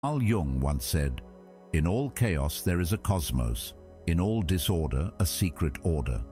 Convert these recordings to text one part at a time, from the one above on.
Carl Jung once said, "In all chaos there is a cosmos, in all disorder a secret order."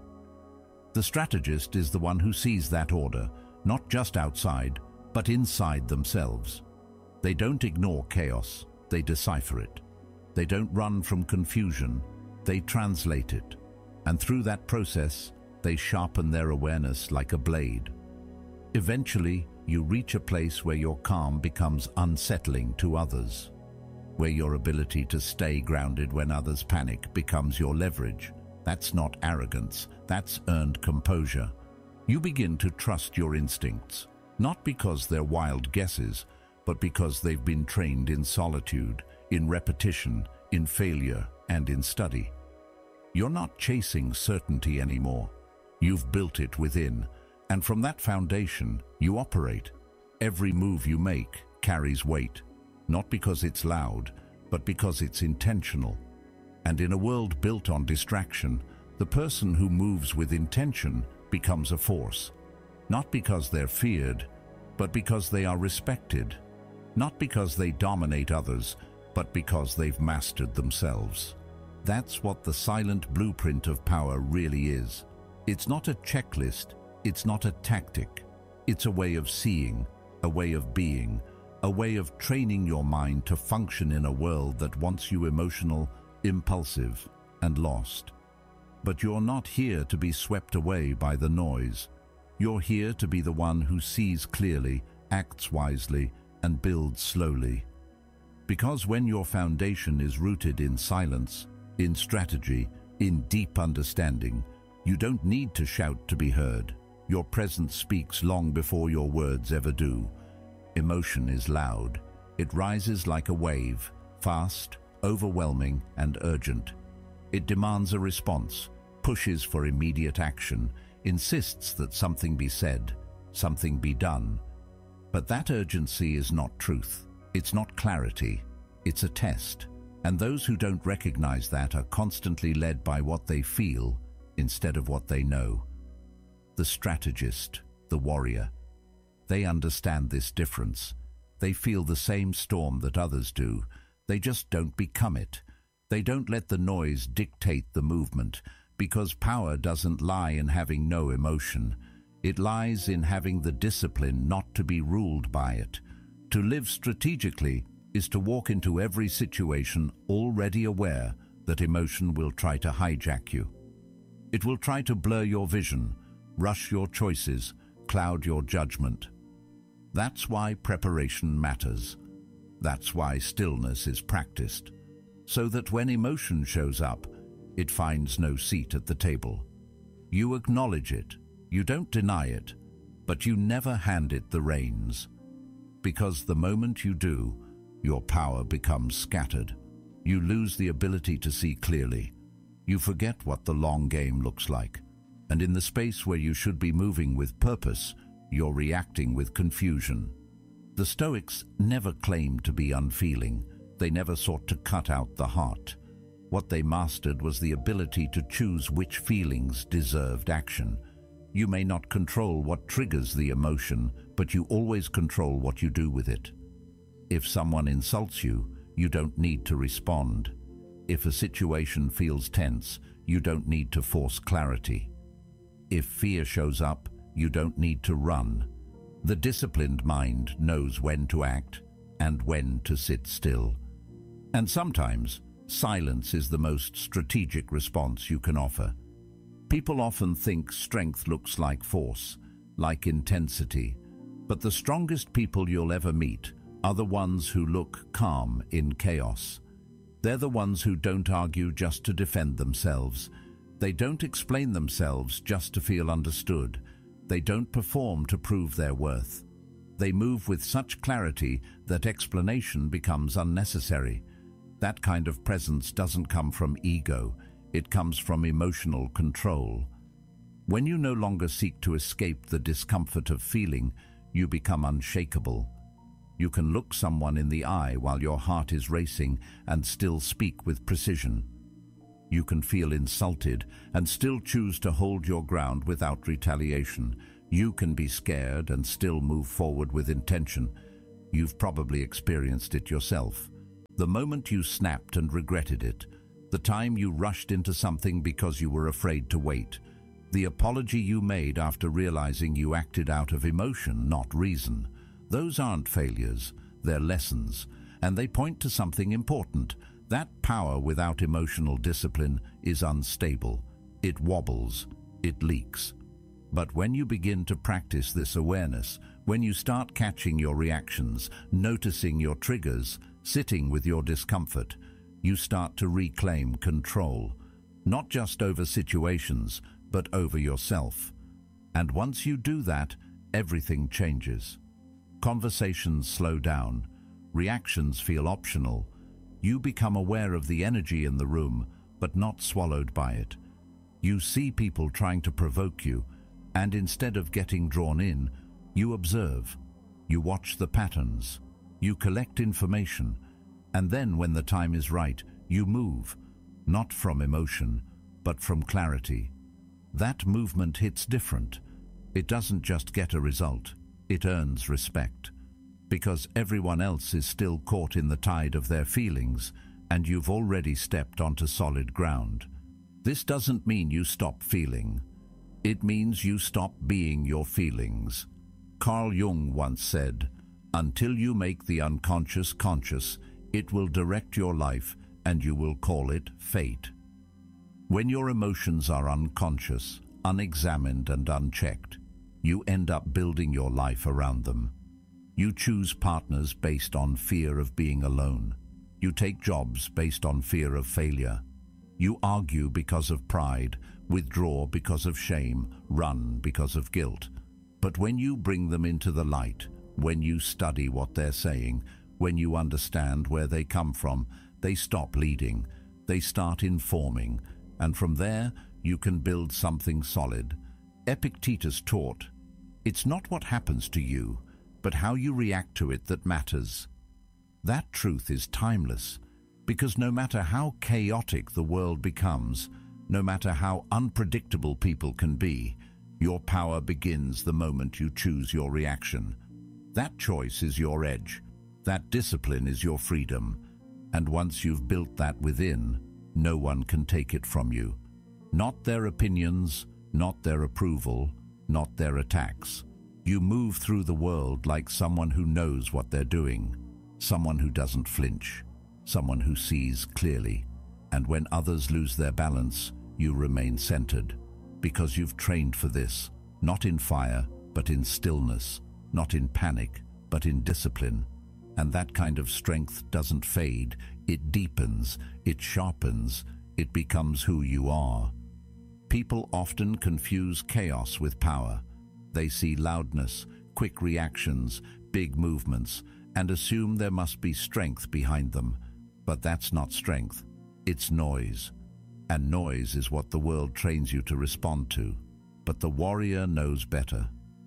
The strategist is the one who sees that order, not just outside, but inside themselves. They don't ignore chaos, they decipher it. They don't run from confusion, they translate it. And through that process, they sharpen their awareness like a blade. Eventually, you reach a place where your calm becomes unsettling to others, where your ability to stay grounded when others panic becomes your leverage. That's not arrogance, that's earned composure. You begin to trust your instincts, not because they're wild guesses, but because they've been trained in solitude, in repetition, in failure, and in study. You're not chasing certainty anymore. You've built it within, and from that foundation, you operate. Every move you make carries weight, not because it's loud, but because it's intentional. And in a world built on distraction, the person who moves with intention becomes a force. Not because they're feared, but because they are respected. Not because they dominate others, but because they've mastered themselves. That's what the silent blueprint of power really is. It's not a checklist, it's not a tactic. It's a way of seeing, a way of being, a way of training your mind to function in a world that wants you emotional, impulsive, and lost. But you're not here to be swept away by the noise. You're here to be the one who sees clearly, acts wisely, and builds slowly. Because when your foundation is rooted in silence, in strategy, in deep understanding, you don't need to shout to be heard. Your presence speaks long before your words ever do. Emotion is loud. It rises like a wave, fast, overwhelming, and urgent. It demands a response, pushes for immediate action, insists that something be said, something be done. But that urgency is not truth. It's not clarity. It's a test. And those who don't recognize that are constantly led by what they feel instead of what they know. The strategist, the warrior, they understand this difference. They feel the same storm that others do. They just don't become it. They don't let the noise dictate the movement, because power doesn't lie in having no emotion. It lies in having the discipline not to be ruled by it. To live strategically is to walk into every situation already aware that emotion will try to hijack you. It will try to blur your vision, rush your choices, cloud your judgment. That's why preparation matters. That's why stillness is practiced, so that when emotion shows up, it finds no seat at the table. You acknowledge it, you don't deny it, but you never hand it the reins. Because the moment you do, your power becomes scattered. You lose the ability to see clearly. You forget what the long game looks like. And in the space where you should be moving with purpose, you're reacting with confusion. The Stoics never claimed to be unfeeling. They never sought to cut out the heart. What they mastered was the ability to choose which feelings deserved action. You may not control what triggers the emotion, but you always control what you do with it. If someone insults you, you don't need to respond. If a situation feels tense, you don't need to force clarity. If fear shows up, you don't need to run. The disciplined mind knows when to act and when to sit still. And sometimes, silence is the most strategic response you can offer. People often think strength looks like force, like intensity, but the strongest people you'll ever meet are the ones who look calm in chaos. They're the ones who don't argue just to defend themselves. They don't explain themselves just to feel understood. They don't perform to prove their worth. They move with such clarity that explanation becomes unnecessary. That kind of presence doesn't come from ego. It comes from emotional control. When you no longer seek to escape the discomfort of feeling, you become unshakable. You can look someone in the eye while your heart is racing and still speak with precision. You can feel insulted and still choose to hold your ground without retaliation. You can be scared and still move forward with intention. You've probably experienced it yourself. The moment you snapped and regretted it, the time you rushed into something because you were afraid to wait, the apology you made after realizing you acted out of emotion, not reason. Those aren't failures, they're lessons, and they point to something important. That power without emotional discipline is unstable. It wobbles, it leaks. But when you begin to practice this awareness, when you start catching your reactions, noticing your triggers, sitting with your discomfort, you start to reclaim control, not just over situations, but over yourself. And once you do that, everything changes. Conversations slow down, reactions feel optional. You become aware of the energy in the room, but not swallowed by it. You see people trying to provoke you, and instead of getting drawn in, you observe. You watch the patterns. You collect information. And then when the time is right, you move, not from emotion, but from clarity. That movement hits different. It doesn't just get a result, it earns respect. Because everyone else is still caught in the tide of their feelings, and you've already stepped onto solid ground. This doesn't mean you stop feeling. It means you stop being your feelings. Carl Jung once said, "Until you make the unconscious conscious, it will direct your life and you will call it fate." When your emotions are unconscious, unexamined and unchecked, you end up building your life around them. You choose partners based on fear of being alone. You take jobs based on fear of failure. You argue because of pride, withdraw because of shame, run because of guilt. But when you bring them into the light, when you study what they're saying, when you understand where they come from, they stop leading, they start informing, and from there you can build something solid. Epictetus taught, "It's not what happens to you, but how you react to it that matters." That truth is timeless, because no matter how chaotic the world becomes, no matter how unpredictable people can be, your power begins the moment you choose your reaction. That choice is your edge. That discipline is your freedom. And once you've built that within, no one can take it from you. Not their opinions, not their approval, not their attacks. You move through the world like someone who knows what they're doing, someone who doesn't flinch, someone who sees clearly. And when others lose their balance, you remain centered, because you've trained for this, not in fire, but in stillness, not in panic, but in discipline. And that kind of strength doesn't fade, it deepens, it sharpens, it becomes who you are. People often confuse chaos with power. They see loudness, quick reactions, big movements, and assume there must be strength behind them. But that's not strength, it's noise. And noise is what the world trains you to respond to. But the warrior knows better.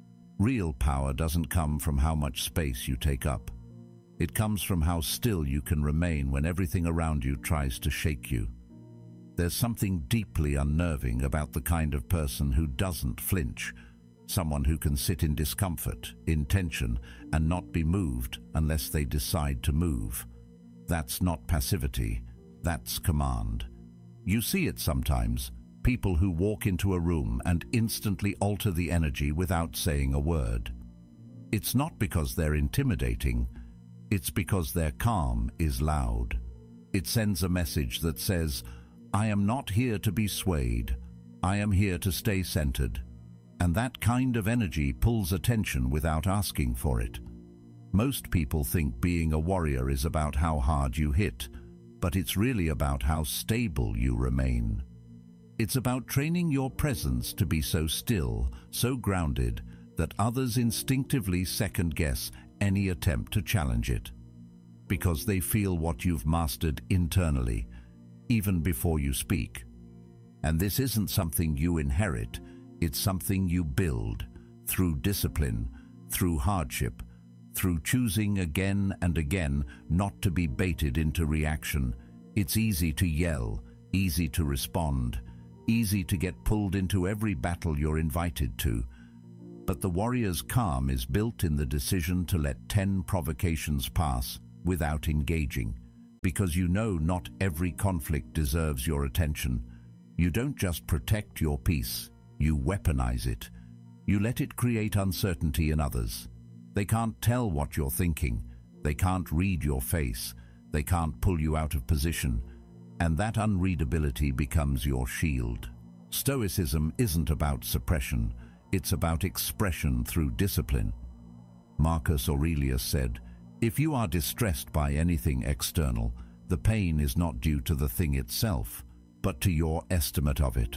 Real power doesn't come from how much space you take up. It comes from how still you can remain when everything around you tries to shake you. There's something deeply unnerving about the kind of person who doesn't flinch, someone who can sit in discomfort, in tension, and not be moved unless they decide to move. That's not passivity, that's command. You see it sometimes, people who walk into a room and instantly alter the energy without saying a word. It's not because they're intimidating, it's because their calm is loud. It sends a message that says, "I am not here to be swayed, I am here to stay centered." And that kind of energy pulls attention without asking for it. Most people think being a warrior is about how hard you hit, but it's really about how stable you remain. It's about training your presence to be so still, so grounded, that others instinctively second-guess any attempt to challenge it, because they feel what you've mastered internally, even before you speak. And this isn't something you inherit, it's something you build, through discipline, through hardship, through choosing again and again not to be baited into reaction. It's easy to yell, easy to respond, easy to get pulled into every battle you're invited to. But the warrior's calm is built in the decision to let 10 provocations pass without engaging, Because you know not every conflict deserves your attention. You don't just protect your peace, you weaponize it. You let it create uncertainty in others. They can't tell what you're thinking. They can't read your face. They can't pull you out of position. And that unreadability becomes your shield. Stoicism isn't about suppression. It's about expression through discipline. Marcus Aurelius said, "If you are distressed by anything external, the pain is not due to the thing itself, but to your estimate of it."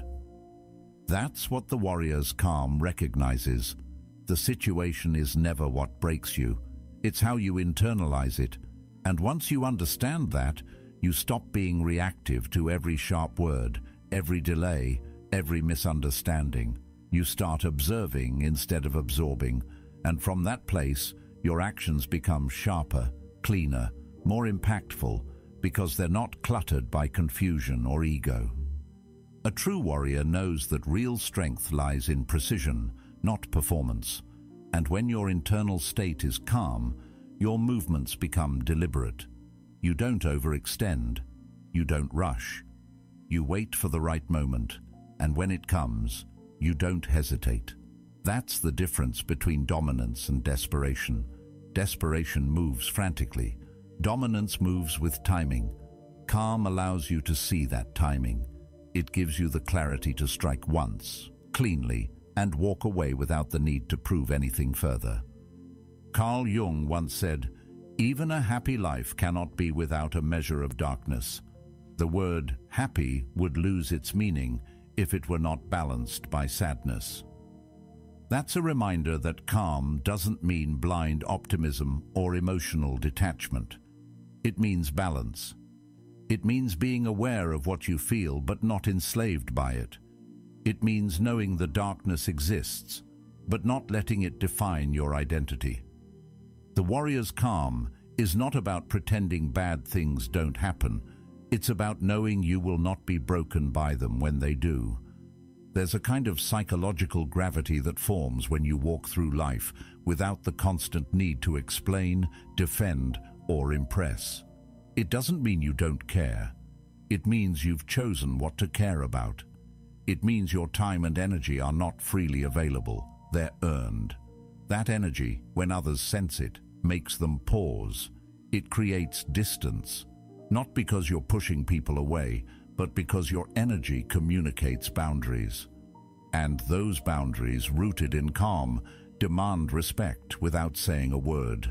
That's what the warrior's calm recognizes. The situation is never what breaks you. It's how you internalize it. And once you understand that, you stop being reactive to every sharp word, every delay, every misunderstanding. You start observing instead of absorbing. And from that place, your actions become sharper, cleaner, more impactful, because they're not cluttered by confusion or ego. A true warrior knows that real strength lies in precision, not performance. And when your internal state is calm, your movements become deliberate. You don't overextend. You don't rush. You wait for the right moment, and when it comes, you don't hesitate. That's the difference between dominance and desperation. Desperation moves frantically. Dominance moves with timing. Calm allows you to see that timing. It gives you the clarity to strike once, cleanly, and walk away without the need to prove anything further. Carl Jung once said, "Even a happy life cannot be without a measure of darkness." The word happy would lose its meaning if it were not balanced by sadness. That's a reminder that calm doesn't mean blind optimism or emotional detachment. It means balance. It means being aware of what you feel but not enslaved by it. It means knowing the darkness exists, but not letting it define your identity. The warrior's calm is not about pretending bad things don't happen. It's about knowing you will not be broken by them when they do. There's a kind of psychological gravity that forms when you walk through life without the constant need to explain, defend, or impress. It doesn't mean you don't care. It means you've chosen what to care about. It means your time and energy are not freely available. They're earned. That energy, when others sense it, makes them pause. It creates distance, not because you're pushing people away, but because your energy communicates boundaries. And those boundaries, rooted in calm, demand respect without saying a word.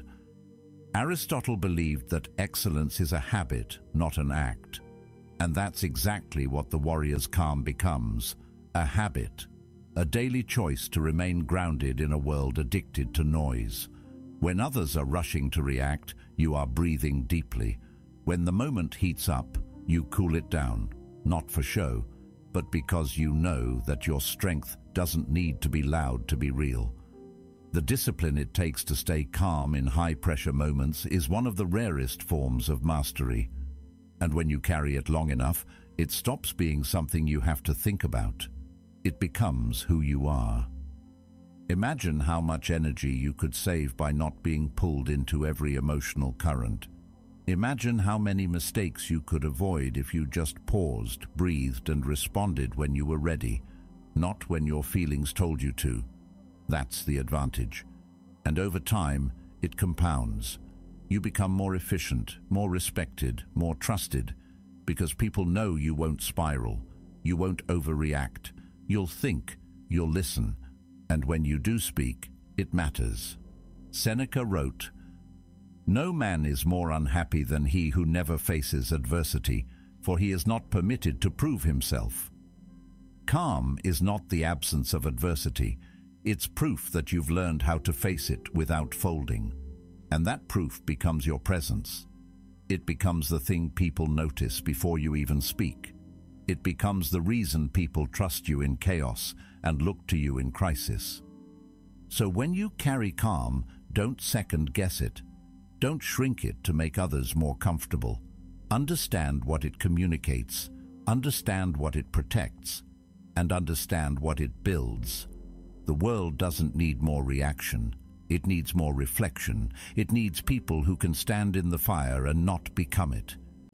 Aristotle believed that excellence is a habit, not an act. And that's exactly what the warrior's calm becomes, a habit, a daily choice to remain grounded in a world addicted to noise. When others are rushing to react, you are breathing deeply. When the moment heats up, you cool it down, not for show, but because you know that your strength doesn't need to be loud to be real. The discipline it takes to stay calm in high-pressure moments is one of the rarest forms of mastery. And when you carry it long enough, it stops being something you have to think about. It becomes who you are. Imagine how much energy you could save by not being pulled into every emotional current. Imagine how many mistakes you could avoid if you just paused, breathed, and responded when you were ready, not when your feelings told you to. That's the advantage. And over time, it compounds. You become more efficient, more respected, more trusted, because people know you won't spiral, you won't overreact, you'll think, you'll listen, and when you do speak, it matters. Seneca wrote, "No man is more unhappy than he who never faces adversity, for he is not permitted to prove himself." Calm is not the absence of adversity. It's proof that you've learned how to face it without folding. And that proof becomes your presence. It becomes the thing people notice before you even speak. It becomes the reason people trust you in chaos and look to you in crisis. So when you carry calm, don't second-guess it. Don't shrink it to make others more comfortable. Understand what it communicates, understand what it protects, and understand what it builds. The world doesn't need more reaction. It needs more reflection. It needs people who can stand in the fire and not become it.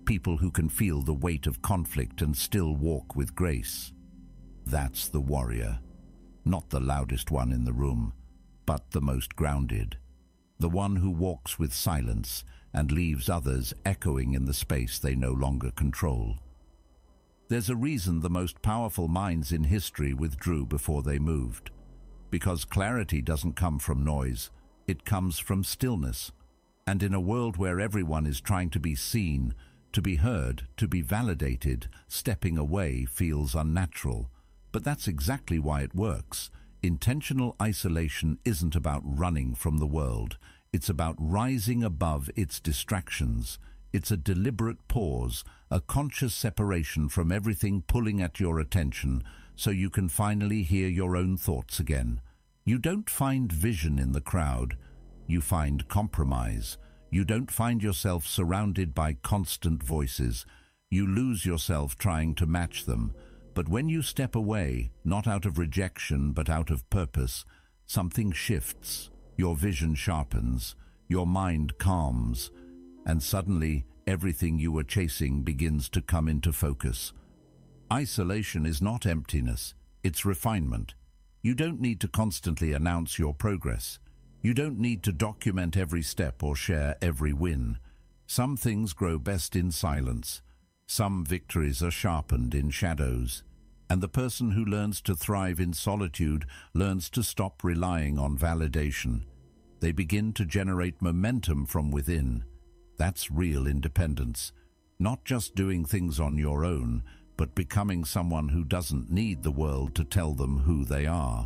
people who can feel the weight of conflict and still walk with grace. That's the warrior, not the loudest one in the room, but the most grounded, the one who walks with silence and leaves others echoing in the space they no longer control. There's a reason the most powerful minds in history withdrew before they moved, because clarity doesn't come from noise, it comes from stillness. And in a world where everyone is trying to be seen, to be heard, to be validated, stepping away feels unnatural. But that's exactly why it works. Intentional isolation isn't about running from the world. It's about rising above its distractions. It's a deliberate pause, a conscious separation from everything pulling at your attention so you can finally hear your own thoughts again. You don't find vision in the crowd. You find compromise. You don't find yourself surrounded by constant voices. You lose yourself trying to match them. But when you step away, not out of rejection but out of purpose, something shifts. Your vision sharpens. Your mind calms. And suddenly, everything you were chasing begins to come into focus. Isolation is not emptiness. It's refinement. You don't need to constantly announce your progress. You don't need to document every step or share every win. Some things grow best in silence. Some victories are sharpened in shadows. And the person who learns to thrive in solitude learns to stop relying on validation. They begin to generate momentum from within. That's real independence. Not just doing things on your own, but becoming someone who doesn't need the world to tell them who they are.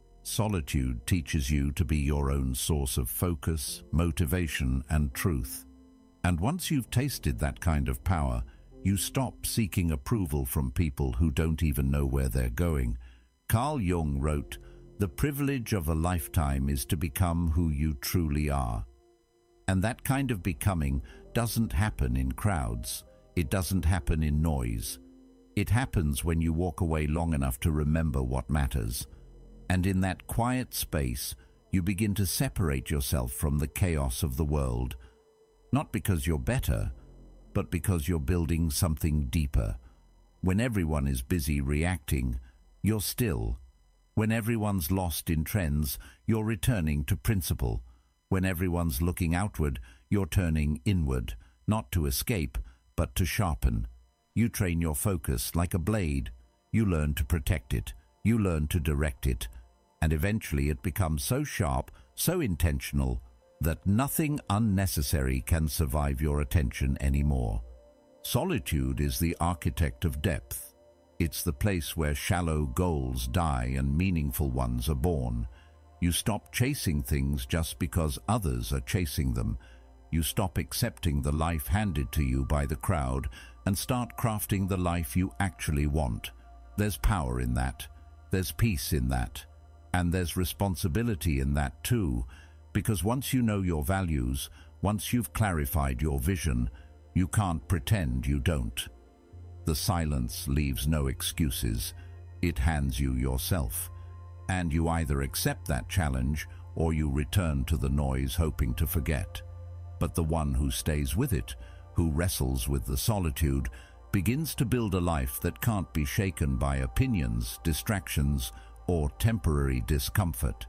Solitude teaches you to be your own source of focus, motivation, and truth. And once you've tasted that kind of power, you stop seeking approval from people who don't even know where they're going. Carl Jung wrote, "The privilege of a lifetime is to become who you truly are." And that kind of becoming doesn't happen in crowds. It doesn't happen in noise. It happens when you walk away long enough to remember what matters. And in that quiet space, you begin to separate yourself from the chaos of the world. Not because you're better, but because you're building something deeper. When everyone is busy reacting, you're still. When everyone's lost in trends, you're returning to principle. When everyone's looking outward, you're turning inward, not to escape, but to sharpen. You train your focus like a blade. You learn to protect it. You learn to direct it. And eventually it becomes so sharp, so intentional, that nothing unnecessary can survive your attention anymore. Solitude is the architect of depth. It's the place where shallow goals die and meaningful ones are born. You stop chasing things just because others are chasing them. You stop accepting the life handed to you by the crowd and start crafting the life you actually want. There's power in that. There's peace in that. And there's responsibility in that too, because once you know your values, once you've clarified your vision, you can't pretend you don't. The silence leaves no excuses. It hands you yourself. And you either accept that challenge or you return to the noise hoping to forget. But the one who stays with it, who wrestles with the solitude, begins to build a life that can't be shaken by opinions, distractions, or temporary discomfort.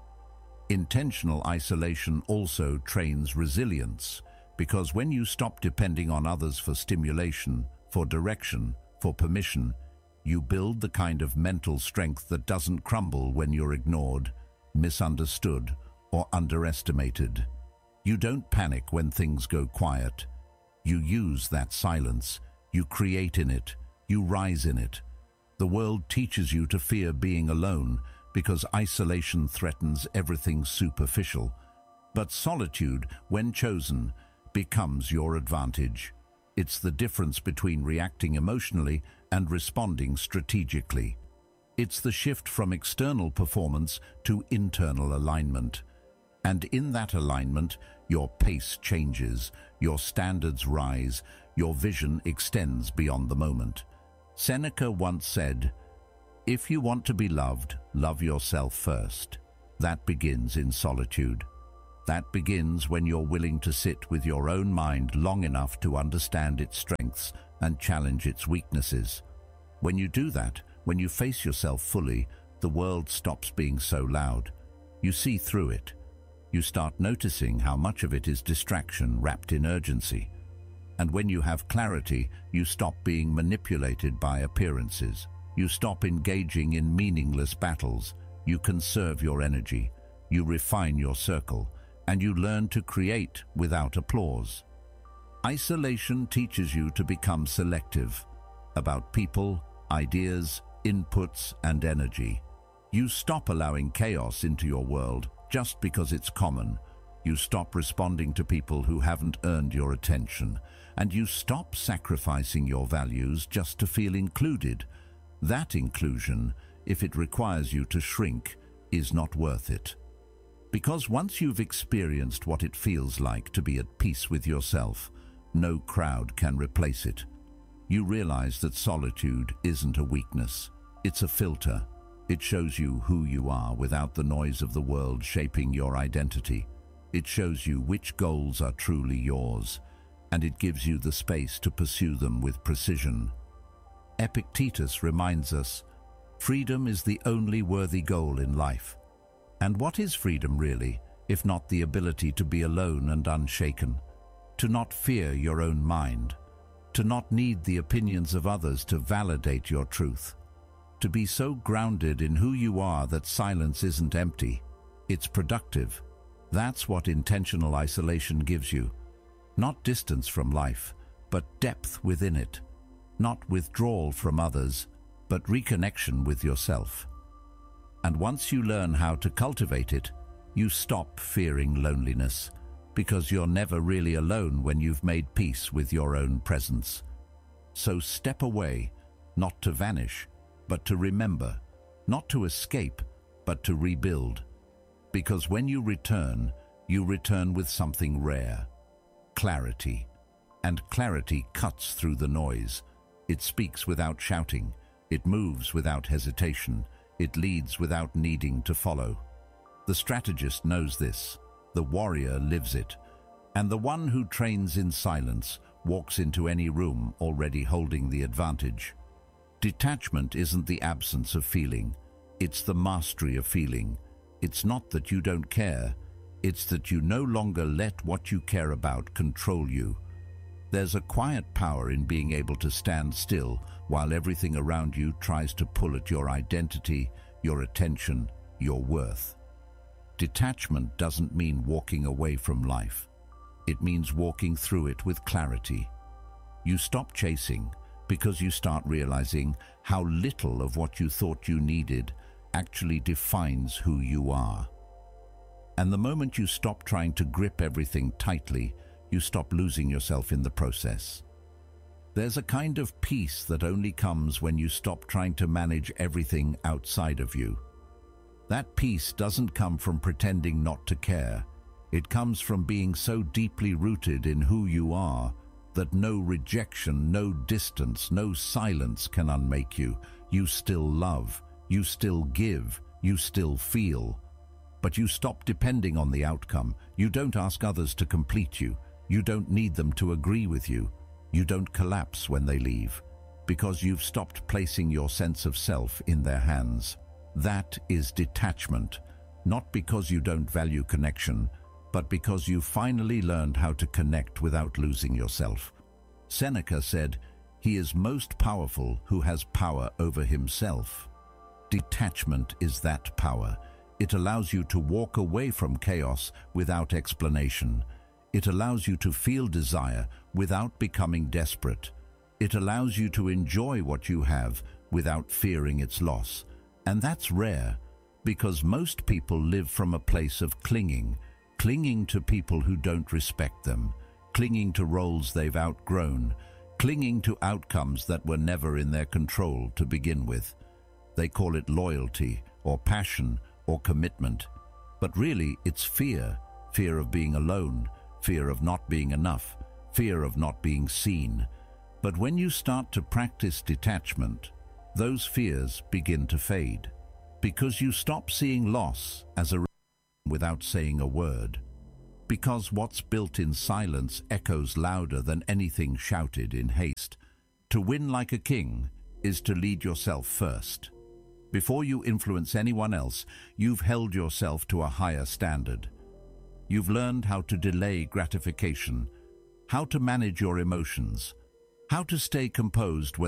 Intentional isolation also trains resilience, because when you stop depending on others for stimulation, for direction, for permission, you build the kind of mental strength that doesn't crumble when you're ignored, misunderstood, or underestimated. You don't panic when things go quiet. You use that silence. You create in it. You rise in it. The world teaches you to fear being alone because isolation threatens everything superficial. But solitude, when chosen, becomes your advantage. It's the difference between reacting emotionally and responding strategically. It's the shift from external performance to internal alignment. And in that alignment, your pace changes, your standards rise, your vision extends beyond the moment. Seneca once said, "If you want to be loved, love yourself first." That begins in solitude. That begins when you're willing to sit with your own mind long enough to understand its strengths and challenge its weaknesses. When you do that, when you face yourself fully, the world stops being so loud. You see through it. You start noticing how much of it is distraction wrapped in urgency. And when you have clarity, you stop being manipulated by appearances. You stop engaging in meaningless battles. You conserve your energy. You refine your circle. And you learn to create without applause. Isolation teaches you to become selective about people, ideas, inputs, and energy. You stop allowing chaos into your world just because it's common. You stop responding to people who haven't earned your attention, and you stop sacrificing your values just to feel included. That inclusion, if it requires you to shrink, is not worth it. Because once you've experienced what it feels like to be at peace with yourself, no crowd can replace it. You realize that solitude isn't a weakness. It's a filter. It shows you who you are without the noise of the world shaping your identity. It shows you which goals are truly yours, and it gives you the space to pursue them with precision. Epictetus reminds us, freedom is the only worthy goal in life. And what is freedom really, if not the ability to be alone and unshaken, to not fear your own mind, to not need the opinions of others to validate your truth, to be so grounded in who you are that silence isn't empty, it's productive. That's what intentional isolation gives you. Not distance from life, but depth within it. Not withdrawal from others, but reconnection with yourself. And once you learn how to cultivate it, you stop fearing loneliness, because you're never really alone when you've made peace with your own presence. So step away, not to vanish, but to remember, not to escape, but to rebuild. Because when you return with something rare, clarity. And clarity cuts through the noise. It speaks without shouting. It moves without hesitation. It leads without needing to follow. The strategist knows this. The warrior lives it. And the one who trains in silence walks into any room already holding the advantage. Detachment isn't the absence of feeling. It's the mastery of feeling. It's not that you don't care. It's that you no longer let what you care about control you. There's a quiet power in being able to stand still while everything around you tries to pull at your identity, your attention, your worth. Detachment doesn't mean walking away from life. It means walking through it with clarity. You stop chasing because you start realizing how little of what you thought you needed actually defines who you are. And the moment you stop trying to grip everything tightly, you stop losing yourself in the process. There's a kind of peace that only comes when you stop trying to manage everything outside of you. That peace doesn't come from pretending not to care. It comes from being so deeply rooted in who you are that no rejection, no distance, no silence can unmake you. You still love, you still give, you still feel. But you stop depending on the outcome. You don't ask others to complete you. You don't need them to agree with you. You don't collapse when they leave, because you've stopped placing your sense of self in their hands. That is detachment, not because you don't value connection, but because you finally learned how to connect without losing yourself. Seneca said, "He is most powerful who has power over himself." Detachment is that power. It allows you to walk away from chaos without explanation. It allows you to feel desire without becoming desperate. It allows you to enjoy what you have without fearing its loss. And that's rare, because most people live from a place of clinging to people who don't respect them, clinging to roles they've outgrown, clinging to outcomes that were never in their control to begin with. They call it loyalty or passion or commitment. But really, it's fear. Fear of being alone, fear of not being enough, fear of not being seen. But when you start to practice detachment, those fears begin to fade, because you stop seeing loss as a without saying a word. because what's built in silence echoes louder than anything shouted in haste. To win like a king is to lead yourself first. Before you influence anyone else, you've held yourself to a higher standard. You've learned how to delay gratification, how to manage your emotions, how to stay composed when